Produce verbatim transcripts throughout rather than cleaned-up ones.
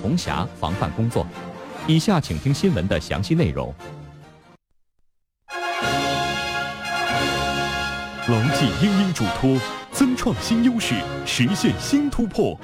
红霞防范工作。以下请听新闻的详细内容。 牢记英英嘱托，增创新优势，实现新突破。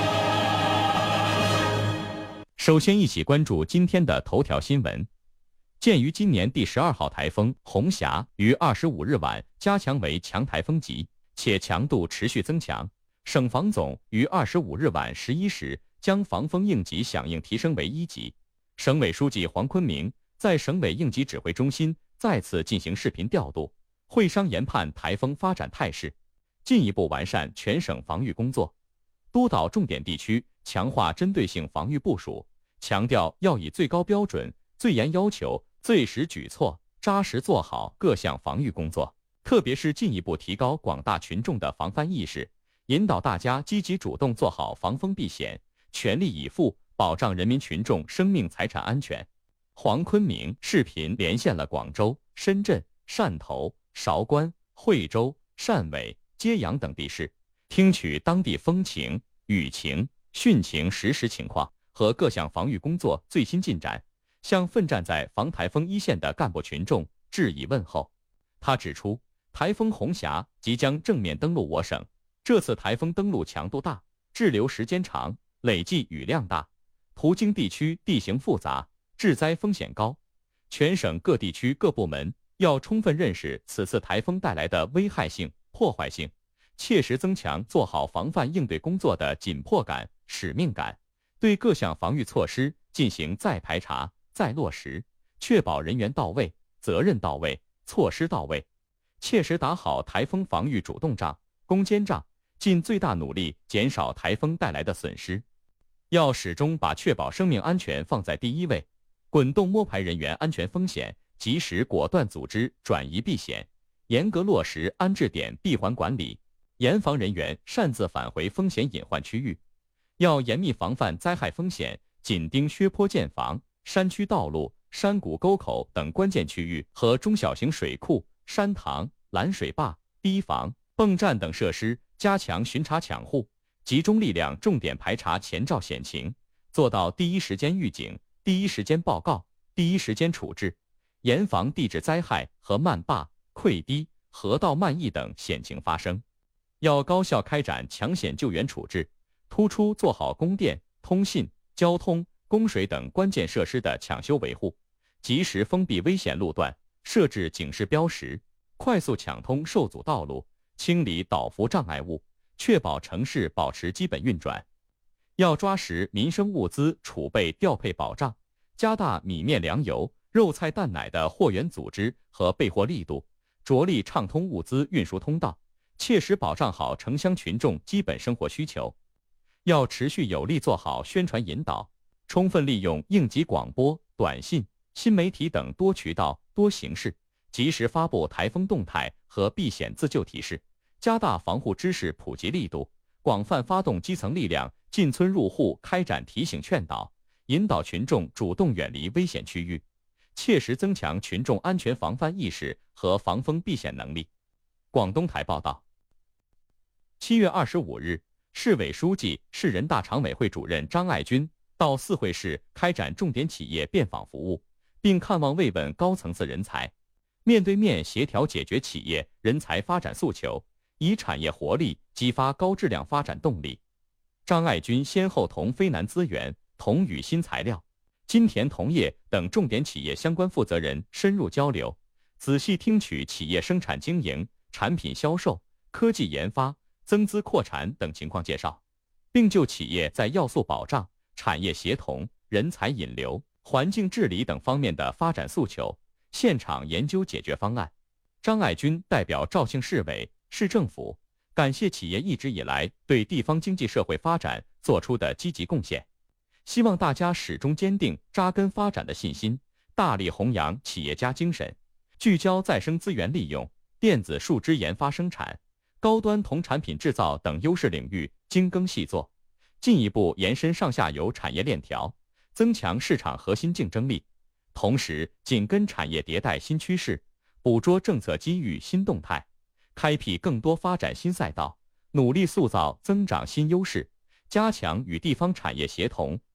首先，一起关注今天的头条新闻。鉴于今年第十二号台风红霞于二十五日晚加强为强台风级，且强度持续增强，省防总于二十五日晚十一时将防风应急响应提升为一级。省委书记黄坤明在省委应急指挥中心再次进行视频调度，会商研判台风发展态势，进一步完善全省防御工作，督导重点地区强化针对性防御部署，强调要以最高标准、最严要求、最实举措，扎实做好各项防御工作，特别是进一步提高广大群众的防范意识，引导大家积极主动做好防风避险，全力以赴保障人民群众生命财产安全。黄坤明视频连线了广州、深圳、汕头、韶关、惠州、汕尾、揭阳等地市，听取当地风情、雨情、汛情实时情况和各项防御工作最新进展，向奋战在防台风一线的干部群众致以问候。他指出，台风红霞即将正面登陆我省，这次台风登陆强度大，滞留时间长，累计雨量大，途经地区地形复杂，致灾风险高。全省各地区各部门要充分认识此次台风带来的危害性、破坏性，切实增强做好防范应对工作的紧迫感、使命感，对各项防御措施进行再排查、再落实，确保人员到位、责任到位、措施到位，切实打好台风防御主动仗、攻坚仗，尽最大努力减少台风带来的损失。要始终把确保生命安全放在第一位，滚动摸排人员安全风险，及时果断组织转移避险，严格落实安置点闭环管理，严防人员擅自返回风险隐患区域。要严密防范灾害风险，紧盯削坡建房、山区道路、山谷沟口等关键区域和中小型水库、山塘、拦水坝、堤防、泵站等设施，加强巡查抢护，集中力量重点排查前兆险情，做到第一时间预警、第一时间报告、第一时间处置，严防地质灾害和漫坝、溃堤、河道漫溢等险情发生。要高效开展抢险救援处置，突出做好供电、通信、交通、供水等关键设施的抢修维护，及时封闭危险路段，设置警示标识，快速抢通受阻道路，清理倒伏障碍物，确保城市保持基本运转。要抓实民生物资储备调配保障，加大米面粮油、肉菜蛋奶的货源组织和备货力度，着力畅通物资运输通道，切实保障好城乡群众基本生活需求。要持续有力做好宣传引导，充分利用应急广播、短信、新媒体等多渠道、多形式，及时发布台风动态和避险自救提示，加大防护知识普及力度，广泛发动基层力量进村入户开展提醒劝导，引导群众主动远离危险区域，切实增强群众安全防范意识和防风避险能力。广东台报道，七月二十五日，市委书记、市人大常委会主任张爱军到四会市开展重点企业遍访服务，并看望慰问高层次人才，面对面协调解决企业人才发展诉求，以产业活力激发高质量发展动力。张爱军先后同飞南资源、同宇新材料、金田同业等重点企业相关负责人深入交流，仔细听取企业生产经营、产品销售、科技研发、增资扩产等情况介绍，并就企业在要素保障、产业协同、人才引流、环境治理等方面的发展诉求，现场研究解决方案。张爱军代表肇庆市委、市政府感谢企业一直以来对地方经济社会发展做出的积极贡献，希望大家始终坚定扎根发展的信心，大力弘扬企业家精神，聚焦再生资源利用、电子树脂研发生产、高端铜产品制造等优势领域精耕细作，进一步延伸上下游产业链条，增强市场核心竞争力，同时紧跟产业迭代新趋势，捕捉政策机遇新动态，开辟更多发展新赛道，努力塑造增长新优势，加强与地方产业协同